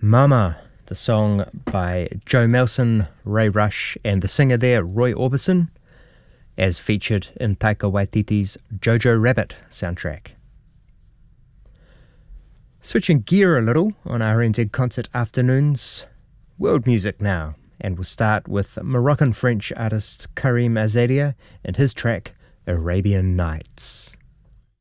Mama, the song by Joe Melson, Ray Rush, and the singer there, Roy Orbison, as featured in Taika Waititi's Jojo Rabbit soundtrack. Switching gear a little on RNZ Concert Afternoons, world music now, and we'll start with Moroccan-French artist Karim Azadia and his track Arabian Nights.